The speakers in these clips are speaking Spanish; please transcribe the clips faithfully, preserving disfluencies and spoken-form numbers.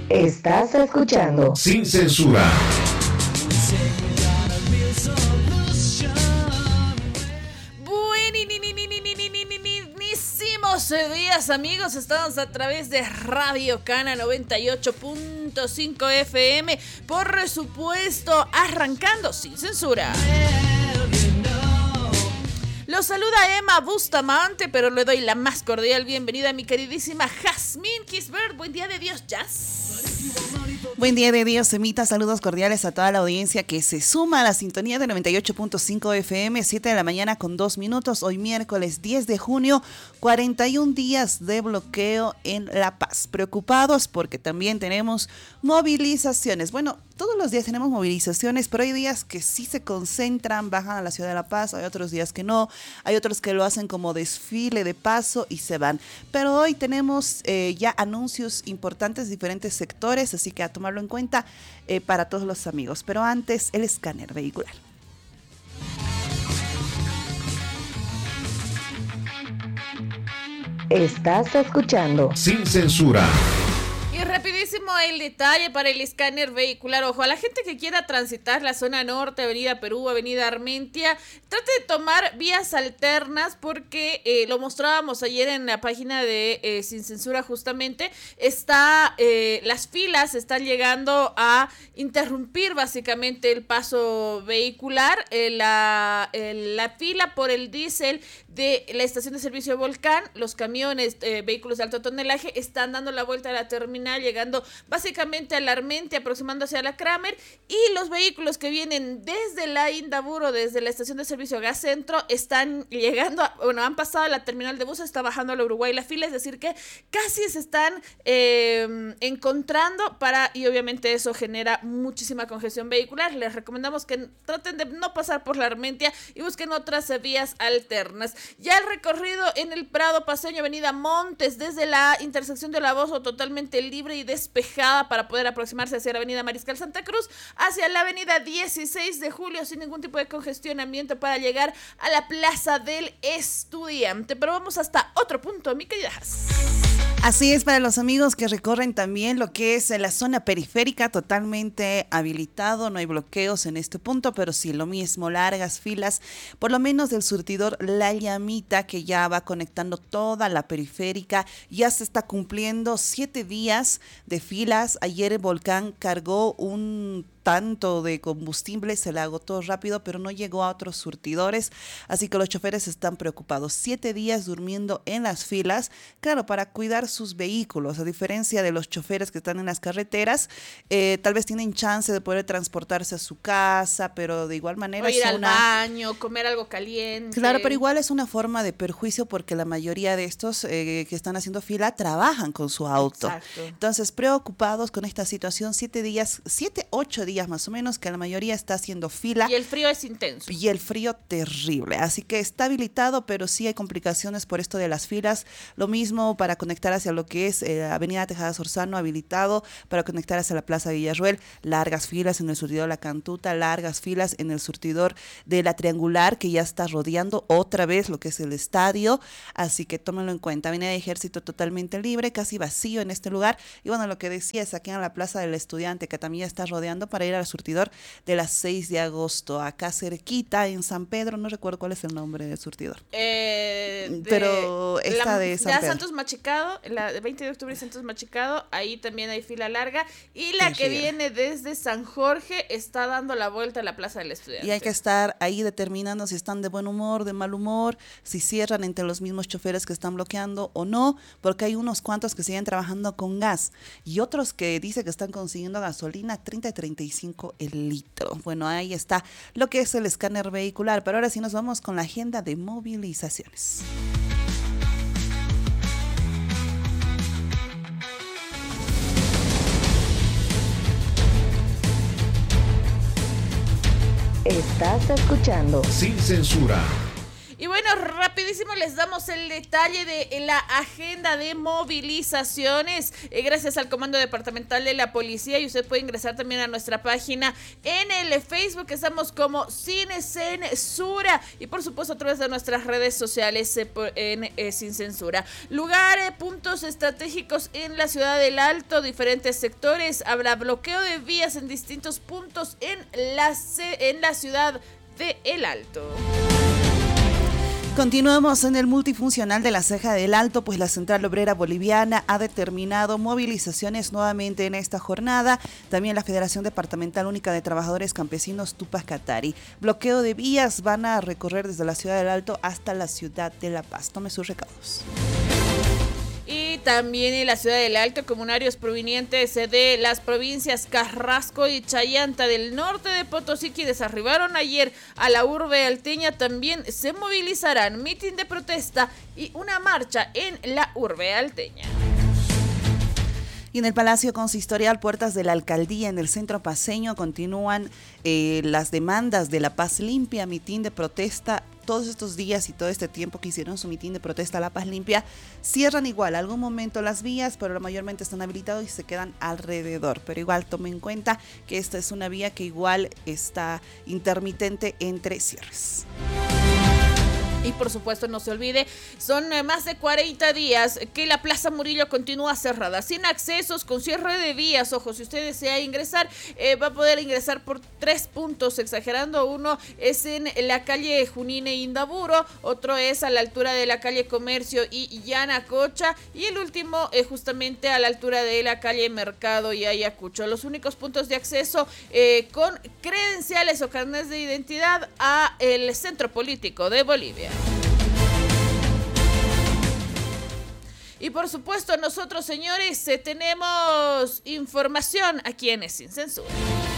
Estás escuchando Sin Censura. Buenísimos días, amigos. Estamos a través de Radio Cana noventa y ocho punto cinco F M. Por supuesto, arrancando Sin Censura. Los saluda Emma Bustamante, pero le doy la más cordial bienvenida a mi queridísima Jazmín Kisbert. Buen día de Dios, Jazz. Buen día de Dios, Emita. Saludos cordiales a toda la audiencia que se suma a la sintonía de noventa y ocho punto cinco F M, siete de la mañana con dos minutos. Hoy miércoles diez de junio, cuarenta y un días de bloqueo en La Paz. Preocupados porque también tenemos movilizaciones. Bueno, todos los días tenemos movilizaciones, pero hay días que sí se concentran, bajan a la ciudad de La Paz, hay otros días que no, hay otros que lo hacen como desfile de paso y se van. Pero hoy tenemos eh, ya anuncios importantes de diferentes sectores, así que a tomarlo en cuenta eh, para todos los amigos. Pero antes, el escáner vehicular. Estás escuchando Sin Censura. Y rapidísimo el detalle para el escáner vehicular. Ojo, a la gente que quiera transitar la zona norte, Avenida Perú, Avenida Armentia, trate de tomar vías alternas porque eh, lo mostrábamos ayer en la página de eh, Sin Censura justamente. Está, eh, las filas están llegando a interrumpir básicamente el paso vehicular. Eh, la, eh, la fila por el diésel de la estación de servicio de Volcán, los camiones, eh, vehículos de alto tonelaje están dando la vuelta a la terminal, llegando básicamente a la Armentia, aproximándose a la Kramer, y los vehículos que vienen desde la Indaburo, desde la estación de servicio Gas Centro, están llegando, a, bueno, han pasado a la terminal de buses, está bajando a la Uruguay la fila, es decir que casi se están eh, encontrando para, y obviamente eso genera muchísima congestión vehicular. Les recomendamos que traten de no pasar por la Armentia y busquen otras vías alternas. Ya el recorrido en el Prado Paseño, Avenida Montes, desde la intersección de Olaboso, totalmente libre y despejada para poder aproximarse hacia la Avenida Mariscal Santa Cruz, hacia la Avenida dieciséis de julio, sin ningún tipo de congestionamiento para llegar a la Plaza del Estudiante. Pero vamos hasta otro punto, mi querida Jazz. Así es, para los amigos que recorren también lo que es la zona periférica, totalmente habilitado, no hay bloqueos en este punto, pero sí lo mismo, largas filas, por lo menos del surtidor La Llamita, que ya va conectando toda la periférica, ya se está cumpliendo siete días de filas. Ayer el Volcán cargó un tanto de combustible, se le agotó rápido, pero no llegó a otros surtidores, así que los choferes están preocupados. Siete días durmiendo en las filas, claro, para cuidar sus vehículos, a diferencia de los choferes que están en las carreteras, eh, tal vez tienen chance de poder transportarse a su casa, pero de igual manera... O ir es al una... baño, comer algo caliente. Claro, pero igual es una forma de perjuicio porque la mayoría de estos eh, que están haciendo fila trabajan con su auto. Exacto. Entonces, preocupados con esta situación, siete días, siete, ocho días más o menos, que la mayoría está haciendo fila. Y el frío es intenso. Y el frío terrible. Así que está habilitado, pero sí hay complicaciones por esto de las filas. Lo mismo para conectar hacia lo que es eh, Avenida Tejada Sorzano, habilitado para conectar hacia la Plaza Villarruel. Largas filas en el surtidor La Cantuta, largas filas en el surtidor de la Triangular, que ya está rodeando otra vez lo que es el estadio. Así que tómenlo en cuenta. Avenida de Ejército totalmente libre, casi vacío en este lugar. Y bueno, lo que decía es aquí en la Plaza del Estudiante, que también está rodeando para ir al surtidor de las seis de agosto, acá cerquita en San Pedro, no recuerdo cuál es el nombre del surtidor. Eh, de, Pero esta la, de San ya Pedro. Santos Machicado, la de veinte de octubre Santos Machicado, ahí también hay fila larga, y la Sí, que sí. viene desde San Jorge está dando la vuelta a la Plaza del Estudiante. Y hay que estar ahí determinando si están de buen humor, de mal humor, si cierran entre los mismos choferes que están bloqueando o no, porque hay unos cuantos que siguen trabajando con gas y otros que dicen que están consiguiendo gasolina treinta y treinta y cinco el litro. Bueno, ahí está lo que es el escáner vehicular, pero ahora sí nos vamos con la agenda de movilizaciones. Estás escuchando Sin Censura. Y bueno, rápido rapidísimo les damos el detalle de la agenda de movilizaciones eh, gracias al Comando Departamental de la Policía, y usted puede ingresar también a nuestra página en el Facebook, estamos como Sin Censura, y por supuesto a través de nuestras redes sociales eh, en eh, Sin Censura. Lugares, puntos estratégicos en la ciudad del Alto, diferentes sectores, habrá bloqueo de vías en distintos puntos en la, en la ciudad de El Alto. Continuamos en el multifuncional de la Ceja del Alto, pues la Central Obrera Boliviana ha determinado movilizaciones nuevamente en esta jornada. También la Federación Departamental Única de Trabajadores Campesinos Tupac Katari. Bloqueo de vías, van a recorrer desde la Ciudad del Alto hasta la ciudad de La Paz. Tome sus recaudos. Y también en la ciudad del Alto, comunarios provenientes de las provincias Carrasco y Chayanta del norte de Potosí, quienes arribaron ayer a la urbe alteña, también se movilizarán. Mitin de protesta y una marcha en la urbe alteña. Y en el Palacio Consistorial, puertas de la Alcaldía en el centro paceño, continúan eh, las demandas de la paz limpia, mitin de protesta. Todos estos días y todo este tiempo que hicieron su mitin de protesta a La Paz Limpia, cierran igual algún momento las vías, pero mayormente están habilitados y se quedan alrededor. Pero igual tomen en cuenta que esta es una vía que igual está intermitente entre cierres. Y por supuesto, no se olvide, son más de cuarenta días que la Plaza Murillo continúa cerrada, sin accesos, con cierre de vías. Ojo, si usted desea ingresar, eh, va a poder ingresar por tres puntos, exagerando. Uno es en la calle Junín e Indaburo, otro es a la altura de la calle Comercio y Yanacocha, y el último es justamente a la altura de la calle Mercado y Ayacucho. Los únicos puntos de acceso eh, con credenciales o carnes de identidad a el Centro Político de Bolivia. Y por supuesto, nosotros, señores, eh, tenemos información aquí en Sin Censura.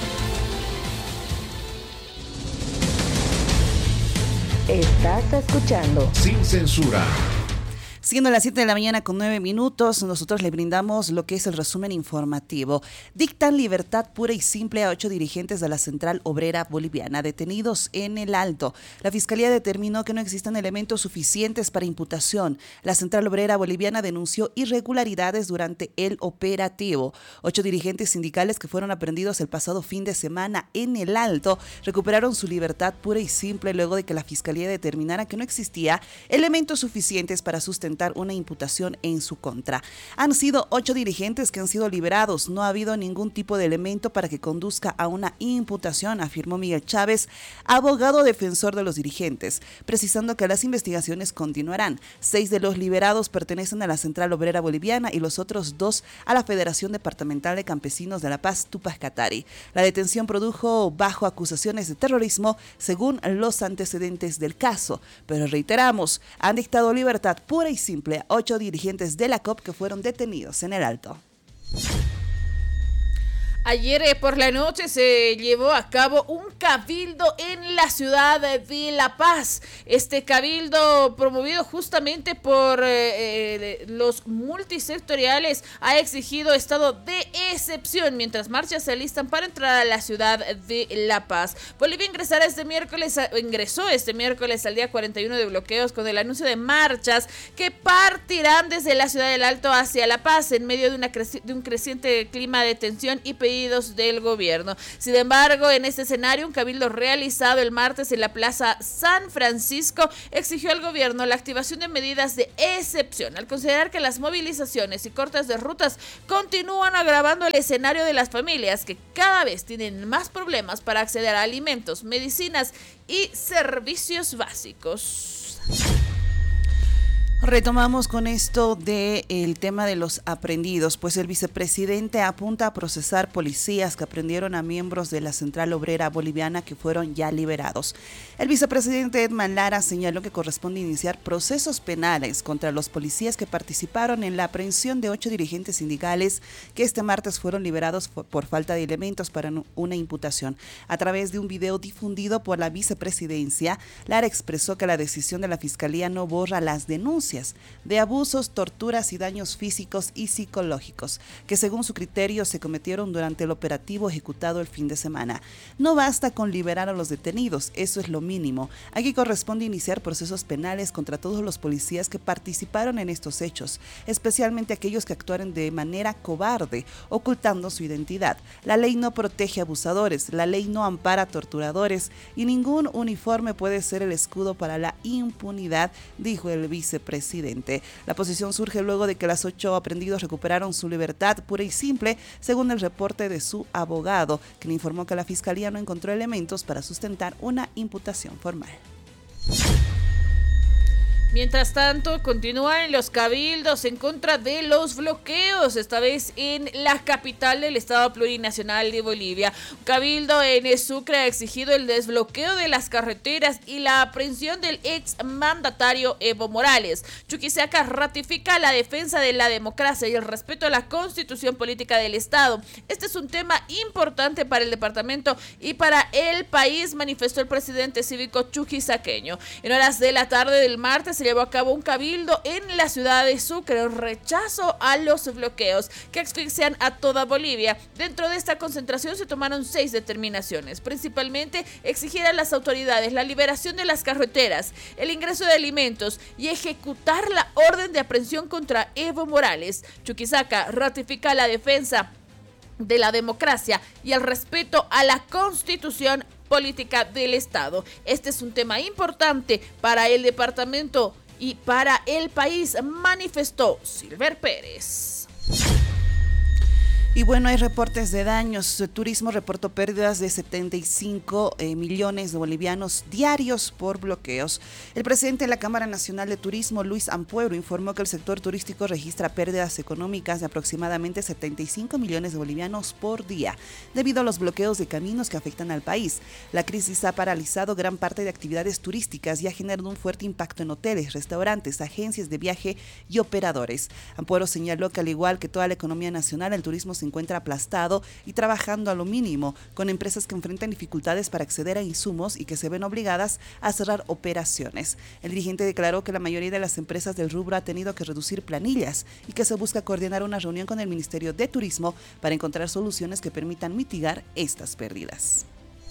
Estás escuchando Sin Censura. Siendo las siete de la mañana con nueve minutos, nosotros le brindamos lo que es el resumen informativo. Dictan libertad pura y simple a ocho dirigentes de la Central Obrera Boliviana detenidos en El Alto. La Fiscalía determinó que no existen elementos suficientes para imputación. La Central Obrera Boliviana denunció irregularidades durante el operativo. Ocho dirigentes sindicales que fueron aprehendidos el pasado fin de semana en El Alto recuperaron su libertad pura y simple luego de que la Fiscalía determinara que no existía elementos suficientes para sustentar una imputación en su contra. Han sido ocho dirigentes que han sido liberados. No ha habido ningún tipo de elemento para que conduzca a una imputación, afirmó Miguel Chávez, abogado defensor de los dirigentes, precisando que las investigaciones continuarán. Seis de los liberados pertenecen a la Central Obrera Boliviana y los otros dos a la Federación Departamental de Campesinos de La Paz, Tupac Katari. La detención produjo bajo acusaciones de terrorismo, según los antecedentes del caso. Pero reiteramos, han dictado libertad pura y simple a ocho dirigentes de la C O P que fueron detenidos en El Alto. Ayer eh, por la noche se llevó a cabo un cabildo en la ciudad de La Paz. Este cabildo, promovido justamente por eh, eh, los multisectoriales, ha exigido estado de excepción mientras marchas se alistan para entrar a la ciudad de La Paz. Bolivia ingresará este miércoles, a, ingresó este miércoles al día cuarenta y uno de bloqueos con el anuncio de marchas que partirán desde la ciudad del Alto hacia La Paz en medio de, una creci- de un creciente clima de tensión y pedidos del gobierno. Sin embargo, en este escenario, un cabildo realizado el martes en la Plaza San Francisco exigió al gobierno la activación de medidas de excepción, al considerar que las movilizaciones y cortes de rutas continúan agravando el escenario de las familias que cada vez tienen más problemas para acceder a alimentos, medicinas y servicios básicos. Retomamos con esto del tema de los aprehendidos, pues el vicepresidente apunta a procesar policías que aprendieron a miembros de la Central Obrera Boliviana que fueron ya liberados. El vicepresidente Edman Lara señaló que corresponde iniciar procesos penales contra los policías que participaron en la aprehensión de ocho dirigentes sindicales que este martes fueron liberados por falta de elementos para una imputación. A través de un video difundido por la vicepresidencia, Lara expresó que la decisión de la Fiscalía no borra las denuncias denuncias de abusos, torturas y daños físicos y psicológicos que según su criterio se cometieron durante el operativo ejecutado el fin de semana. No basta con liberar a los detenidos, eso es lo mínimo. Aquí corresponde iniciar procesos penales contra todos los policías que participaron en estos hechos, especialmente aquellos que actuaron de manera cobarde, ocultando su identidad. La ley no protege abusadores, la ley no ampara torturadores y ningún uniforme puede ser el escudo para la impunidad, dijo el vicepresidente. La posición surge luego de que los ocho aprendidos recuperaron su libertad pura y simple, según el reporte de su abogado, quien informó que la fiscalía no encontró elementos para sustentar una imputación formal. Mientras tanto, continúan los cabildos en contra de los bloqueos, esta vez en la capital del Estado Plurinacional de Bolivia. Un cabildo en Sucre ha exigido el desbloqueo de las carreteras y la aprehensión del ex mandatario Evo Morales. Chuquisaca ratifica la defensa de la democracia y el respeto a la constitución política del Estado. Este es un tema importante para el departamento y para el país, manifestó el presidente cívico chuquisaqueño. En horas de la tarde del martes se llevó a cabo un cabildo en la ciudad de Sucre en rechazo a los bloqueos que asfixian a toda Bolivia. Dentro de esta concentración se tomaron seis determinaciones, principalmente exigir a las autoridades la liberación de las carreteras, el ingreso de alimentos y ejecutar la orden de aprehensión contra Evo Morales. Chuquisaca ratifica la defensa de la democracia y el respeto a la constitución política del Estado. Este es un tema importante para el departamento y para el país, manifestó Silver Pérez. Y bueno, hay reportes de daños. Turismo reportó pérdidas de setenta y cinco eh, millones de bolivianos diarios por bloqueos. El presidente de la Cámara Nacional de Turismo, Luis Ampuero, informó que el sector turístico registra pérdidas económicas de aproximadamente setenta y cinco millones de bolivianos por día, debido a los bloqueos de caminos que afectan al país. La crisis ha paralizado gran parte de actividades turísticas y ha generado un fuerte impacto en hoteles, restaurantes, agencias de viaje y operadores. Ampuero señaló que al igual que toda la economía nacional, el turismo se encuentra aplastado y trabajando a lo mínimo, con empresas que enfrentan dificultades para acceder a insumos y que se ven obligadas a cerrar operaciones. El dirigente declaró que la mayoría de las empresas del rubro ha tenido que reducir planillas y que se busca coordinar una reunión con el Ministerio de Turismo para encontrar soluciones que permitan mitigar estas pérdidas.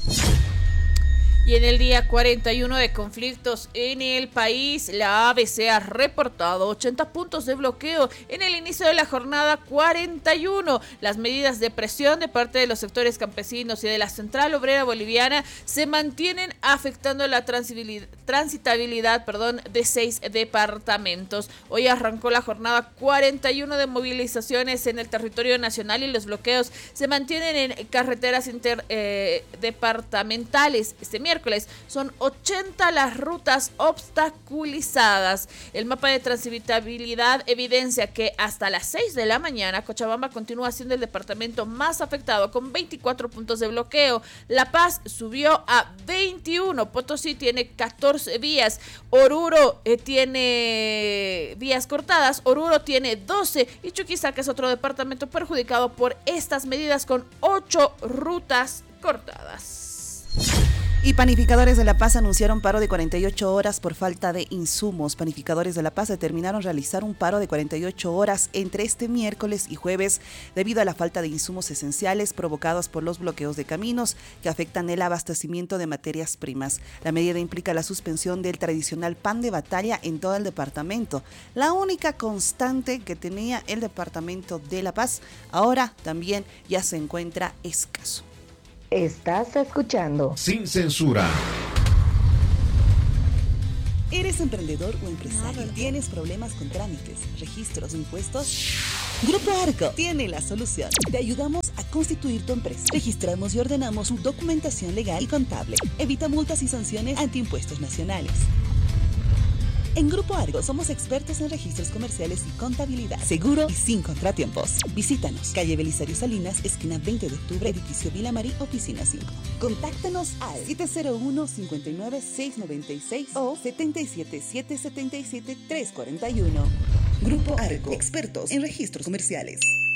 Y en el día cuarenta y uno de conflictos en el país, la A B C ha reportado ochenta puntos de bloqueo en el inicio de la jornada cuarenta y uno. Las medidas de presión de parte de los sectores campesinos y de la Central Obrera Boliviana se mantienen afectando la transitabilidad perdón, de seis departamentos. Hoy arrancó la jornada cuarenta y uno de movilizaciones en el territorio nacional y los bloqueos se mantienen en carreteras interdepartamentales. Eh, este miércoles son ochenta las rutas obstaculizadas. El mapa de transitabilidad evidencia que hasta las seis de la mañana Cochabamba continúa siendo el departamento más afectado con veinticuatro puntos de bloqueo. La Paz subió a veintiuno, Potosí tiene catorce vías, Oruro eh, tiene vías cortadas, Oruro tiene doce y Chuquisaca es otro departamento perjudicado por estas medidas con ocho rutas cortadas. Y panificadores de La Paz anunciaron paro de cuarenta y ocho horas por falta de insumos. Panificadores de La Paz determinaron realizar un paro de cuarenta y ocho horas entre este miércoles y jueves debido a la falta de insumos esenciales provocados por los bloqueos de caminos que afectan el abastecimiento de materias primas. La medida implica la suspensión del tradicional pan de batalla en todo el departamento. La única constante que tenía el departamento de La Paz ahora también ya se encuentra escaso. Estás escuchando Sin Censura. ¿Eres emprendedor o empresario? ¿Tienes problemas con trámites, registros o impuestos? Grupo Arco tiene la solución. Te ayudamos a constituir tu empresa. Registramos y ordenamos su documentación legal y contable. Evita multas y sanciones ante impuestos nacionales. En Grupo Argo somos expertos en registros comerciales y contabilidad, seguro y sin contratiempos. Visítanos, calle Belisario Salinas, esquina veinte de octubre, edificio Vila Marí, oficina cinco. Contáctanos al siete cero uno, cinco nueve, seis nueve seis o siete siete siete, siete siete, tres cuatro uno. Grupo Argo, expertos en registros comerciales.